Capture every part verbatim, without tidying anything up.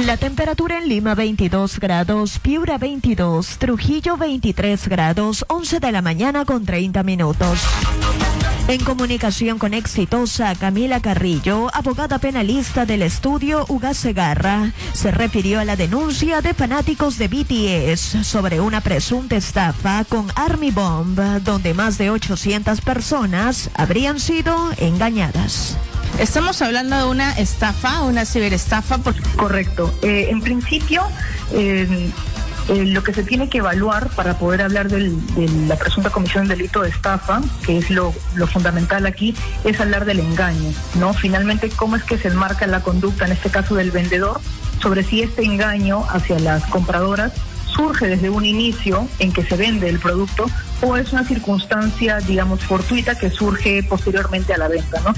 La temperatura en Lima veintidós grados, Piura veintidós, Trujillo veintitrés grados, once de la mañana con treinta minutos. En comunicación con Exitosa, Camila Carrillo, abogada penalista del estudio Ugas Segarra, se refirió a la denuncia de fanáticos de B T S sobre una presunta estafa con Army Bomb, donde más de ochocientas personas habrían sido engañadas. Estamos hablando de una estafa, una ciberestafa. Por... Correcto. Eh, en principio, eh, eh, lo que se tiene que evaluar para poder hablar del, de la presunta comisión del delito de estafa, que es lo, lo fundamental aquí, es hablar del engaño, ¿no? Finalmente, cómo es que se enmarca la conducta, en este caso del vendedor, sobre si este engaño hacia las compradoras surge desde un inicio en que se vende el producto o es una circunstancia, digamos, fortuita que surge posteriormente a la venta, ¿no?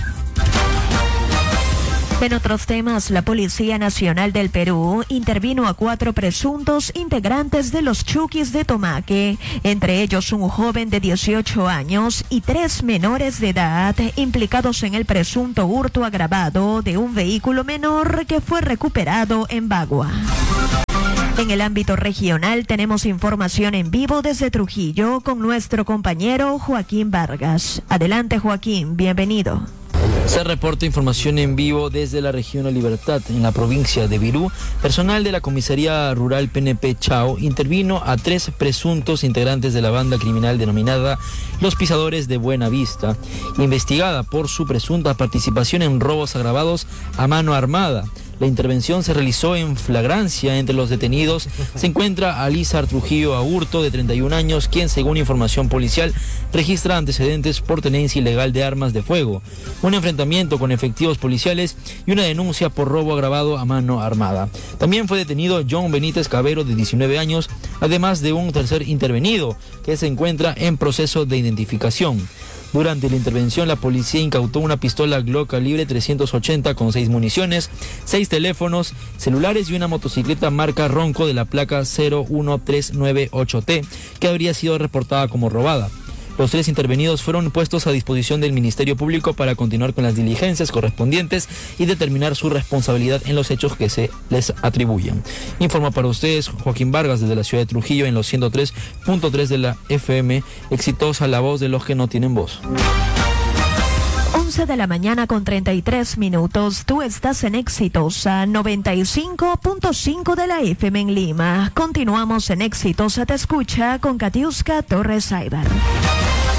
En otros temas, la Policía Nacional del Perú intervino a cuatro presuntos integrantes de los Chukis de Tomaque, entre ellos un joven de dieciocho años y tres menores de edad implicados en el presunto hurto agravado de un vehículo menor que fue recuperado en Bagua. En el ámbito regional tenemos información en vivo desde Trujillo con nuestro compañero Joaquín Vargas. Adelante, Joaquín, bienvenido. Se reporta información en vivo desde la región La Libertad, en la provincia de Virú. Personal de la Comisaría Rural P N P Chao intervino a tres presuntos integrantes de la banda criminal denominada Los Pisadores de Buena Vista, investigada por su presunta participación en robos agravados a mano armada. La intervención se realizó en flagrancia. Entre los detenidos se encuentra Alízar Trujillo Aburto, de treinta y un años, quien, según información policial, registra antecedentes por tenencia ilegal de armas de fuego, un enfrentamiento con efectivos policiales y una denuncia por robo agravado a mano armada. También fue detenido John Benítez Cabero, de diecinueve años, además de un tercer intervenido, que se encuentra en proceso de identificación. Durante la intervención, la policía incautó una pistola Glock calibre trescientos ochenta con seis municiones, seis teléfonos celulares y una motocicleta marca Ronco de la placa cero uno tres nueve ocho T, que habría sido reportada como robada. Los tres intervenidos fueron puestos a disposición del Ministerio Público para continuar con las diligencias correspondientes y determinar su responsabilidad en los hechos que se les atribuyen. Informa para ustedes Joaquín Vargas desde la ciudad de Trujillo en los ciento tres punto tres de la F M. Exitosa, la voz de los que no tienen voz. once de la mañana con treinta y tres minutos. Tú estás en Exitosa noventa y cinco punto cinco de la F M en Lima. Continuamos en Exitosa Te Escucha con Katiuska Torres Aybar.